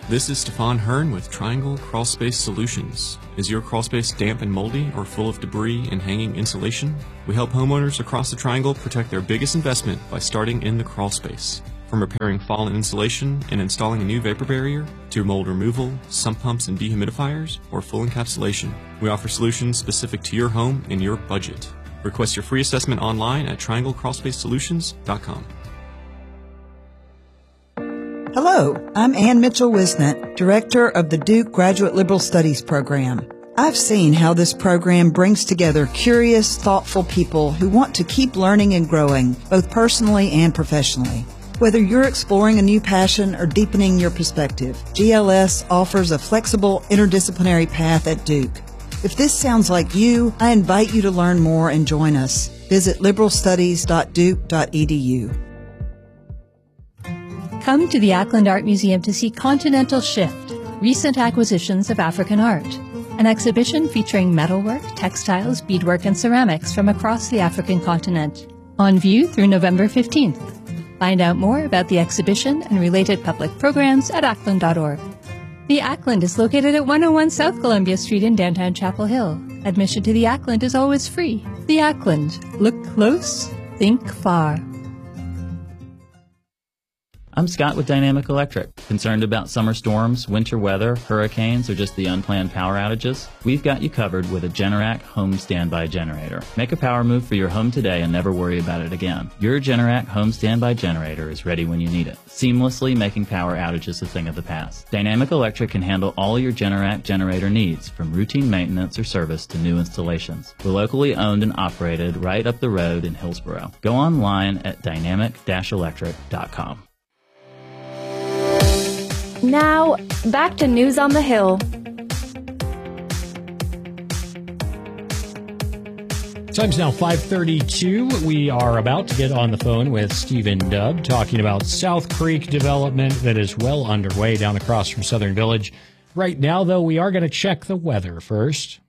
This is Stefan Hearn with Triangle Crawlspace Solutions. Is your crawlspace damp and moldy or full of debris and hanging insulation? We help homeowners across the Triangle protect their biggest investment by starting in the crawlspace. From repairing fallen insulation and installing a new vapor barrier, to mold removal, sump pumps and dehumidifiers, or full encapsulation, we offer solutions specific to your home and your budget. Request your free assessment online at trianglecrawlspacesolutions.com. Hello, I'm Ann Mitchell-Wisnett, Director of the Duke Graduate Liberal Studies Program. I've seen how this program brings together curious, thoughtful people who want to keep learning and growing, both personally and professionally. Whether you're exploring a new passion or deepening your perspective, GLS offers a flexible, interdisciplinary path at Duke. If this sounds like you, I invite you to learn more and join us. Visit liberalstudies.duke.edu. Come to the Ackland Art Museum to see Continental Shift, Recent Acquisitions of African Art, an exhibition featuring metalwork, textiles, beadwork, and ceramics from across the African continent. On view through November 15th. Find out more about the exhibition and related public programs at ackland.org. The Ackland is located at 101 South Columbia Street in downtown Chapel Hill. Admission to the Ackland is always free. The Ackland. Look close, think far. I'm Scott with Dynamic Electric. Concerned about summer storms, winter weather, hurricanes, or just the unplanned power outages? We've got you covered with a Generac home standby generator. Make a power move for your home today and never worry about it again. Your Generac home standby generator is ready when you need it, seamlessly making power outages a thing of the past. Dynamic Electric can handle all your Generac generator needs, from routine maintenance or service to new installations. We're locally owned and operated right up the road in Hillsboro. Go online at dynamic-electric.com. Now, back to News on the Hill. Time's now 5:32. We are about to get on the phone with Stephen Dubb, talking about South Creek development that is well underway down across from Southern Village. Right now, though, we are going to check the weather first.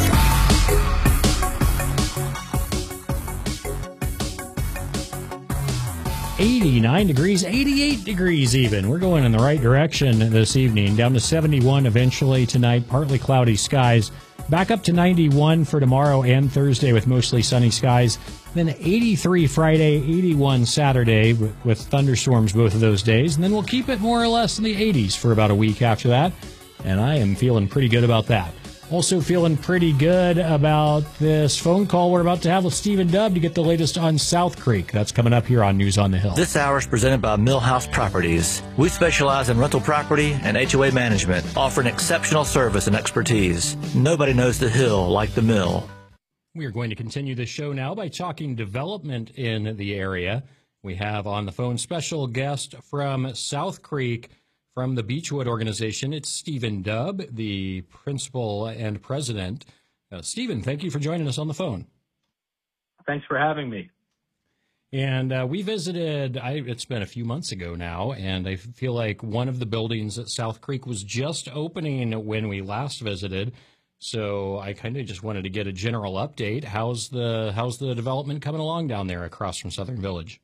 89 degrees, 88 degrees even. We're going in the right direction this evening. Down to 71 eventually tonight, partly cloudy skies. Back up to 91 for tomorrow and Thursday with mostly sunny skies. Then 83 Friday, 81 Saturday with thunderstorms both of those days. And then we'll keep it more or less in the 80s for about a week after that. And I am feeling pretty good about that. Also feeling pretty good about this phone call we're about to have with Stephen Dubb to get the latest on South Creek. That's coming up here on News on the Hill. This hour is presented by Millhouse Properties. We specialize in rental property and HOA management, offering exceptional service and expertise. Nobody knows the Hill like the Mill. We are going to continue the show now by talking development in the area. We have on the phone special guest from South Creek, from the Beechwood organization. It's Stephen Dubb, the principal and president. Stephen, thank you for joining us on the phone. Thanks for having me. And we visited, it's been a few months ago now, and I feel like one of the buildings at South Creek was just opening when we last visited. So I kind of just wanted to get a general update. How's the development coming along down there across from Southern Village?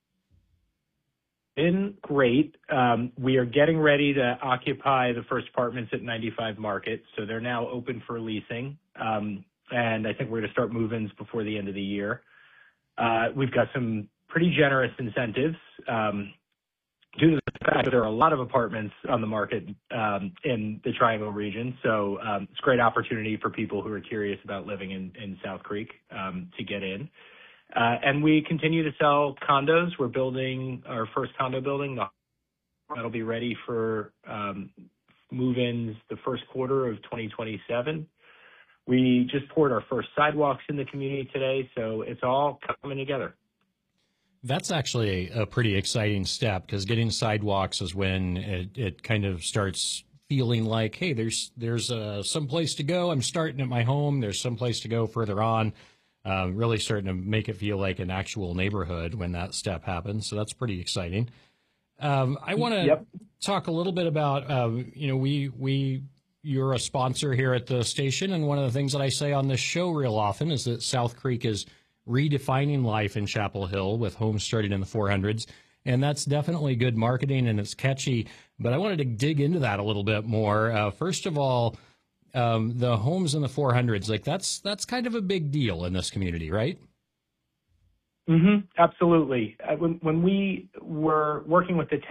Been great. We are getting ready to occupy the first apartments at 95 Market, so they're now open for leasing. And I think we're going to start move-ins before the end of the year. We've got some pretty generous incentives due to the fact that there are a lot of apartments on the market in the Triangle region. So it's a great opportunity for people who are curious about living in South Creek to get in. And we continue to sell condos. We're building our first condo building. That'll be ready for move-ins the first quarter of 2027. We just poured our first sidewalks in the community today, so it's all coming together. That's actually a pretty exciting step, because getting sidewalks is when it kind of starts feeling like, hey, there's some place to go. I'm starting at my home. There's some place to go further on. Really starting to make it feel like an actual neighborhood when that step happens. So that's pretty exciting. I want to talk a little bit about, you're a sponsor here at the station. And one of the things that I say on this show real often is that South Creek is redefining life in Chapel Hill with homes starting in the 400s. And that's definitely good marketing, and it's catchy. But I wanted to dig into that a little bit more. First of all, the homes in the 400s, like that's kind of a big deal in this community, right? Absolutely. When we were working with the